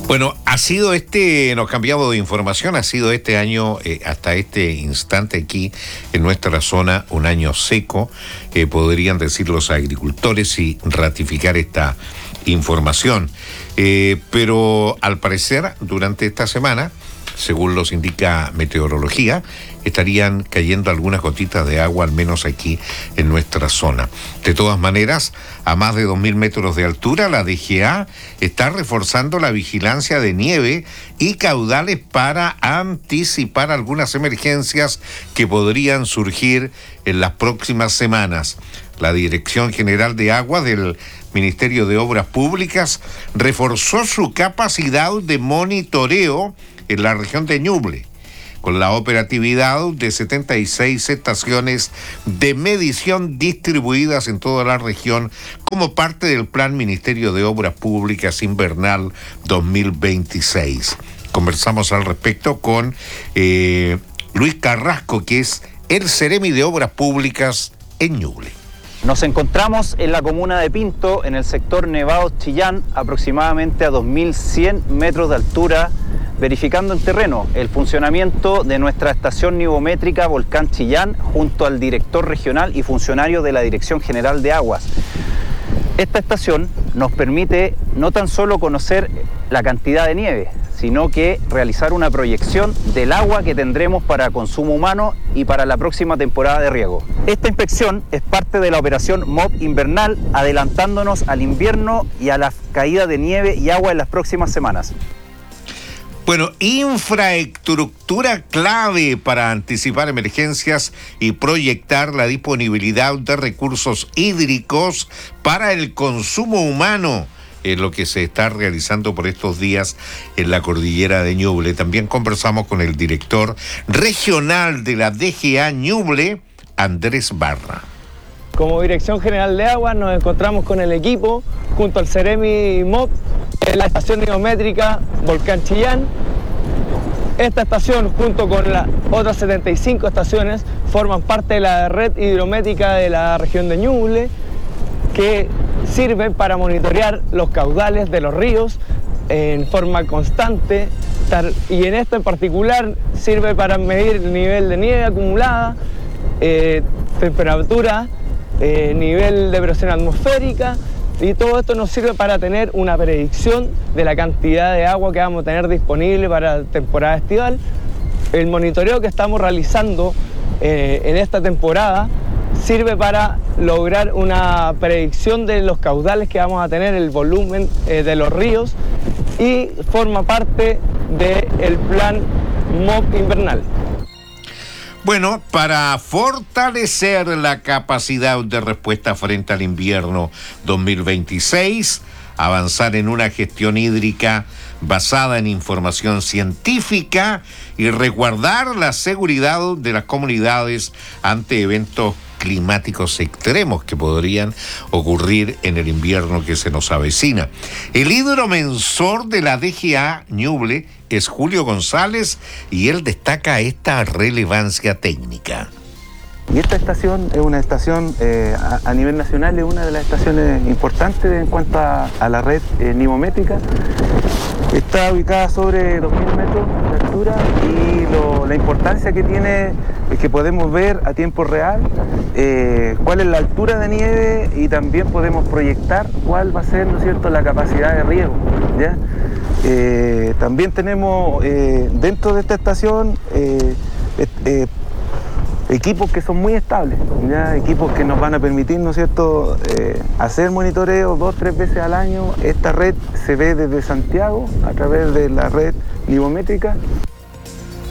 Bueno, nos cambiamos de información, ha sido este año, hasta este instante aquí en nuestra zona, un año seco, podrían decir los agricultores y ratificar esta información. Pero al parecer, durante esta semana, según los indica meteorología, estarían cayendo algunas gotitas de agua, al menos aquí en nuestra zona. De todas maneras, a más de 2.000 metros de altura, la DGA está reforzando la vigilancia de nieve y caudales para anticipar algunas emergencias que podrían surgir en las próximas semanas. La Dirección General de Aguas del Ministerio de Obras Públicas reforzó su capacidad de monitoreo en la región de Ñuble, con la operatividad de 76 estaciones de medición distribuidas en toda la región como parte del Plan Ministerio de Obras Públicas Invernal 2026. Conversamos al respecto con Luis Carrasco, que es el Seremi de Obras Públicas en Ñuble. Nos encontramos en la comuna de Pinto, en el sector Nevados Chillán, aproximadamente a 2.100 metros de altura, verificando en terreno el funcionamiento de nuestra estación nivométrica Volcán Chillán junto al director regional y funcionario de la Dirección General de Aguas. Esta estación nos permite no tan solo conocer la cantidad de nieve, sino que realizar una proyección del agua que tendremos para consumo humano y para la próxima temporada de riego. Esta inspección es parte de la operación MOP invernal, adelantándonos al invierno y a la caída de nieve y agua en las próximas semanas. Bueno, infraestructura clave para anticipar emergencias y proyectar la disponibilidad de recursos hídricos para el consumo humano, es lo que se está realizando por estos días en la cordillera de Ñuble. También conversamos con el director regional de la DGA Ñuble, Andrés Barra. Como Dirección General de Aguas nos encontramos con el equipo junto al Seremi MOP en la estación nivométrica Volcán Chillán. Esta estación, junto con las otras 75 estaciones, forman parte de la red hidrométrica de la región de Ñuble, que sirve para monitorear los caudales de los ríos en forma constante, y en esto en particular sirve para medir el nivel de nieve acumulada, temperatura, nivel de presión atmosférica, y todo esto nos sirve para tener una predicción de la cantidad de agua que vamos a tener disponible para la temporada estival. El monitoreo que estamos realizando en esta temporada sirve para lograr una predicción de los caudales que vamos a tener, el volumen de los ríos, y forma parte del plan MOP invernal. Bueno, para fortalecer la capacidad de respuesta frente al invierno 2026, avanzar en una gestión hídrica basada en información científica y resguardar la seguridad de las comunidades ante eventos climáticos extremos que podrían ocurrir en el invierno que se nos avecina. El hidromensor de la DGA Ñuble es Julio González y él destaca esta relevancia técnica. Y esta estación es una estación a nivel nacional, es una de las estaciones importantes en cuanto a la red nivométrica. Está ubicada sobre 2.000 metros de altura y la importancia que tiene es que podemos ver a tiempo real cuál es la altura de nieve y también podemos proyectar cuál va a ser, ¿no es cierto?, la capacidad de riego, ¿ya? También tenemos dentro de esta estación equipos que son muy estables, ¿ya? Equipos que nos van a permitir, ¿no es cierto?, hacer monitoreo 2-3 veces al año. Esta red se ve desde Santiago a través de la red nivométrica.